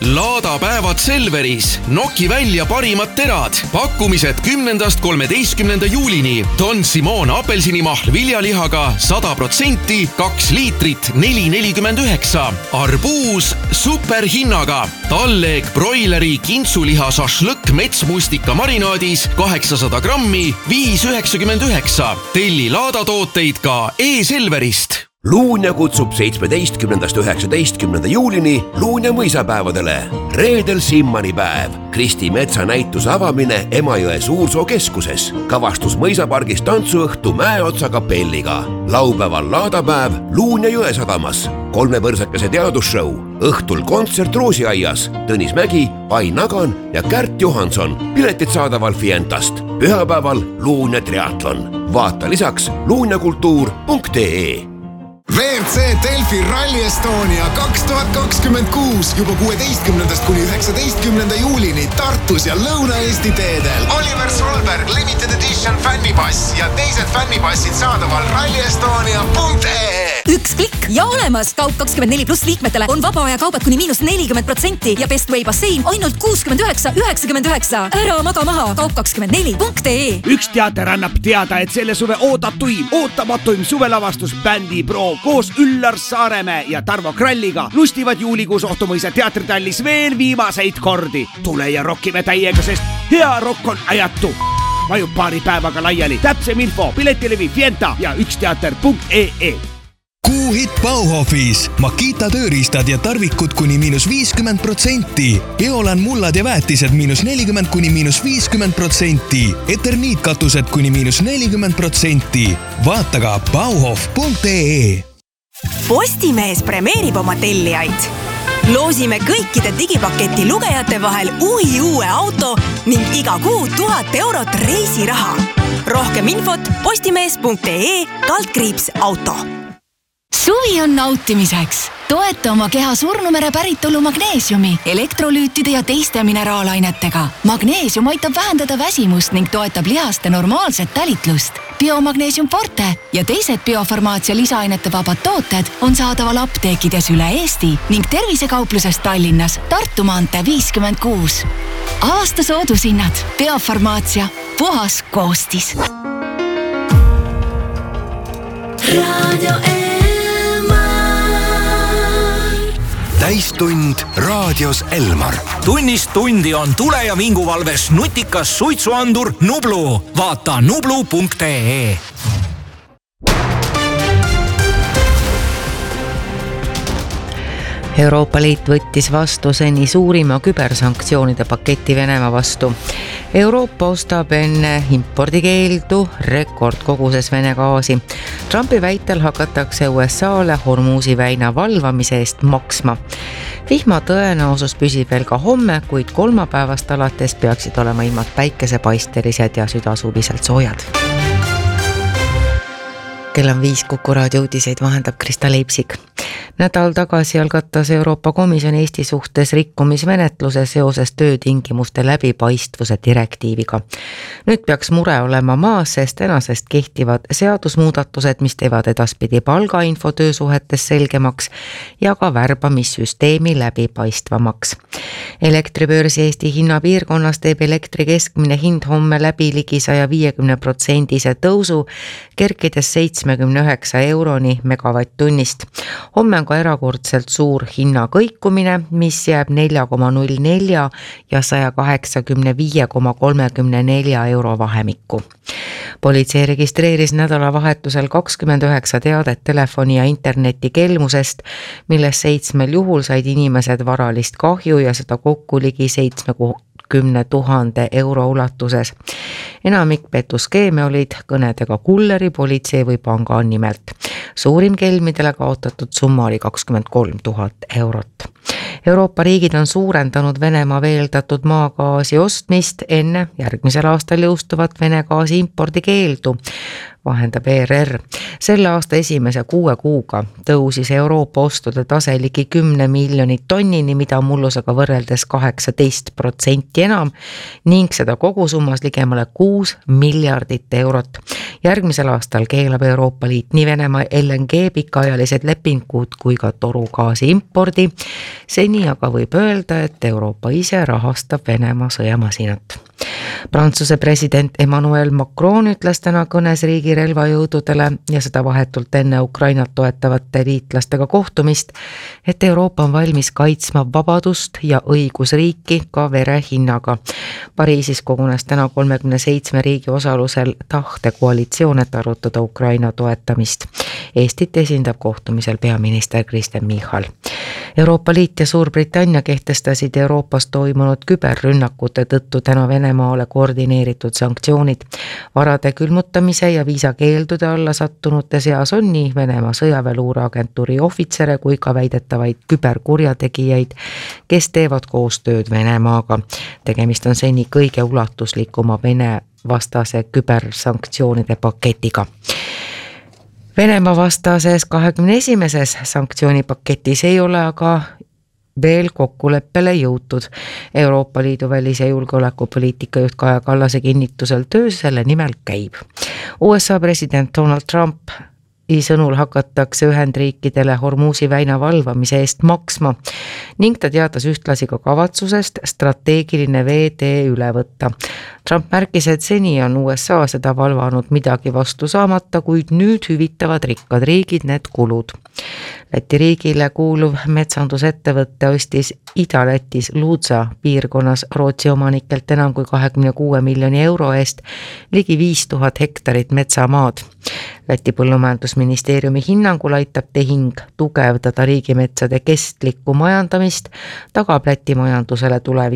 Laadapäevad Selveris. Noki välja parimad terad. Pakkumised 10.–13. juulini. Don Simon apelsinimahl viljalihaga 100%, 2 liitrit 4,49. Arbuus superhinnaga. Talleeg broileri kintsuliha šašlõkk metsmustika marinaadis 800 grammi 5,99. Telli laadatooteid ka e-Selverist. Luunja kutsub 17.–19. juulini Luunja mõisapäevadele. Reedel Simmani päev. Kristi Metsa näituse avamine Emajõe Suursoo keskuses. Kavastus mõisapargis tantsuõhtu Mäeotsa kapelliga. Laupäeval laadapäev Luunja Jõesadamas. 3 võrsakese teadusshow. Õhtul kontsert Roosiaias. Tõnis Mägi, Ain Nagan ja Kärt Johanson. Piletid saadaval Fientast. Pühapäeval Luunja triatlon. Vaata lisaks luunjakultuur.ee. WRC Delfi Rally Estonia 2026 juba 16.–19. juulini Tartus ja Lõuna-Eesti teedel. Oliver Solberg Limited Edition fännipass ja teised fännipassid saadaval rallyestonia.ee. Üks klikk ja olemas! Kaup24+ liikmetele on vaba aja kaubad kuni -40% ja Bestway bassein ainult 69,99. Ära maga maha! Kaup24.ee. Üks teater annab teada, et selle suve ootamatuim suvelavastus bändi Pro koos Üllar Saaremäe ja Tarvo Kralliga lustivad juulikuus Ohtumõisa teatritallis veel viimaseid kordi. Tule ja rokkime täiega, sest hea rokk on ajatu. Vajub paari päevaga laiali. Täpsem info Piletilevi Fienta ja üksteater.ee. Kuuhitt Bauhofis. Makita tööriistad ja tarvikud kuni -50%. Eolan mullad ja väetised -40% kuni -50%. Eterniitkatused kuni -40%. Vaata ka bauhof.ee. Postimees premeerib oma tellijaid. Loosime kõikide digipaketi lugejate vahel uue auto ning iga kuu 1000 eurot reisiraha. Rohkem infot postimees.ee/auto. Suvi on nautimiseks. Toeta oma keha surnumere päritolu magneesiumi, elektrolüütide ja teiste mineraalainetega. Magneesium aitab vähendada väsimust ning toetab lihaste normaalset talitlust. Biomagneesium Forte ja teised biofarmaatsia lisaainete vabad tooted on saadaval apteekides üle Eesti ning tervisekaupluses Tallinnas Tartu maantee 56. Aasta soodushinnad. Biofarmaatsia. Puhas koostis. Radio Täistund raadios Elmar. Tunnist tundi on tule- ja vinguvalves nutikas suitsuandur Nublu. Vaata nublu.ee. Euroopa Liit võttis vastu seni suurima kübersanktsioonide paketi Venemaa vastu. Euroopa ostab enne impordikeeldu rekordkoguses Vene gaasi. Trumpi väitel hakatakse USA'le Hormuzi väina valvamise eest maksma. Vihma tõenäosus püsib veel ka homme, kuid kolmapäevast alates peaksid olema ilmad päikesepaistelised ja südasuviselt soojad. Kell on 5, Kuku raadio uudiseid vahendab Krista Leipsik. Nädal tagasi algatas Euroopa Komisjon Eesti suhtes rikkumismenetluse seoses töötingimuste läbipaistvuse direktiiviga. Nüüd peaks mure olema maas, sest tänasest kehtivad seadusmuudatused, mis teevad edaspidi palgainfo töösuhetes selgemaks ja ka värbamissüsteemi läbipaistvamaks. Elektribörsi Eesti hinnapiirkonnas teeb elektri keskmine hind homme läbi ligi 150% tõusu, kerkides 79 euroni megavatt-tunnist. Homme on ka erakordselt suur hinnakõikumine, mis jääb 4,04 ja 185,34 euro vahemikku. Politsei registreeris nädalavahetusel 29 teadet telefoni ja interneti kelmusest, milles 7 juhul said inimesed varalist kahju ja seda kokku ligi 70 000 euro ulatuses. Enamik petuskeeme olid kõnedega kulleri, politsei või panga nimelt. Suurim kelmidele kaotatud summa oli 23 000 eurot. Euroopa riigid on suurendanud Venemaa veeldatud maagaasi ostmist enne järgmisel aastal jõustuvat Vene gaasi impordikeeldu. vahendab ERR. Selle aasta esimese 6 kuuga tõusis Euroopa ostude tase ligi 10 miljonit tonnini, mida mullusega võrreldes 18% enam ning seda kogusummas ligemale 6 miljardit eurot. Järgmisel aastal keelab Euroopa Liit nii Venemaa LNG pikaajalised lepingud kui ka torugaasi impordi. Seni aga võib öelda, et Euroopa ise rahastab Venemaa sõjamasinat. Prantsuse president Emmanuel Macron ütles täna kõnes riigi relvajõududele ja seda vahetult enne Ukrainat toetavate liitlastega kohtumist, et Euroopa on valmis kaitsma vabadust ja õigusriiki ka vere hinnaga. Pariisis kogunes täna 37 riigi osalusel tahtekoalitsioon, et arutada Ukraina toetamist. Eestit esindab kohtumisel peaminister Kristen Michal. Euroopa Liit ja Suurbritannia kehtestasid Euroopas toimunud küberrünnakute tõttu täna Venemaale koordineeritud sanktsioonid. Varade külmutamise ja viisakeeldude alla sattunute seas on nii Venemaa sõjaväeluureagentuuri ohvitsere kui ka väidetavaid küberkurjategijaid, kes teevad koostööd Venemaaga. Tegemist on seni kõige ulatuslikuma Vene vastase kübersanktsioonide paketiga. Venemaa vastases 21. sanktsioonipaketis ei ole aga veel kokkuleppele jõutud. Euroopa Liidu välis- ja julgeolekupoliitika juht Kaja Kallase kinnitusel töö selle nimel käib. USA president Donald Trump sõnul hakatakse Ühendriikidele Hormuzi väina valvamise eest maksma ning ta teatas ühtlasi ka kavatsusest strateegiline veetee üle võtta. Trump märkis, et seni on USA seda valvanud midagi vastu saamata, kuid nüüd hüvitavad rikkad riigid need kulud. Läti riigile kuuluv metsandusettevõtte ostis Ida-Lätis Luutsa piirkonnas Rootsi omanikelt enam kui 26 miljoni euro eest ligi 5000 hektarit metsamaad. Läti põllumajandusministeeriumi hinnangul aitab tehing tugevdada riigimetsade kestlikku majandamist, tagab Läti majandusele tulevikus